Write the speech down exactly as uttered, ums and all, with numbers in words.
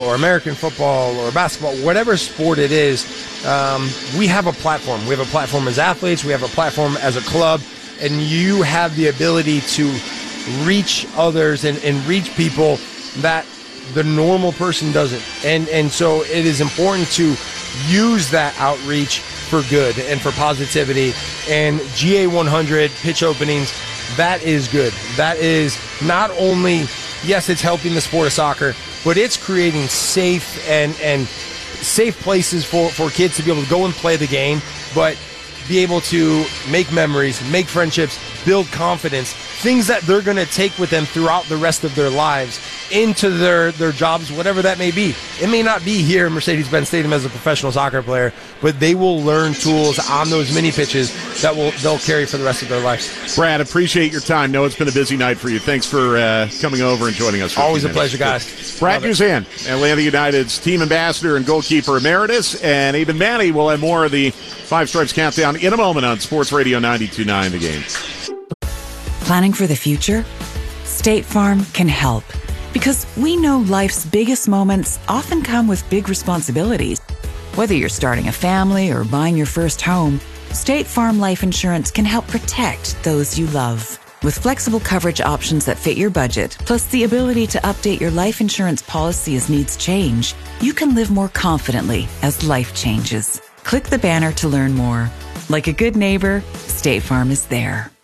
or American football or basketball, whatever sport it is, um, we have a platform. We have a platform as athletes. We have a platform as a club. And you have the ability to reach others and, and reach people that the normal person doesn't. And, and so it is important to use that outreach for good and for positivity. And G A one hundred pitch openings, that is good. That is not only, yes, it's helping the sport of soccer, but it's creating safe and, and safe places for, for kids to be able to go and play the game, but be able to make memories, make friendships, build confidence, things that they're going to take with them throughout the rest of their lives into their, their jobs, whatever that may be. It may not be here in Mercedes-Benz Stadium as a professional soccer player, but they will learn tools on those mini pitches that will they'll carry for the rest of their lives. Brad, appreciate your time. Know it's been a busy night for you. Thanks for uh, coming over and joining us. Always a pleasure, guys. Brad Guzan, Atlanta United's team ambassador and goalkeeper emeritus, and Eben Manny will have more of the Five Stripes Countdown in a moment on Sports Radio ninety-two point nine The Game. Planning for the future? State Farm can help. Because we know life's biggest moments often come with big responsibilities. Whether you're starting a family or buying your first home, State Farm Life Insurance can help protect those you love. With flexible coverage options that fit your budget, plus the ability to update your life insurance policy as needs change, you can live more confidently as life changes. Click the banner to learn more. Like a good neighbor, State Farm is there.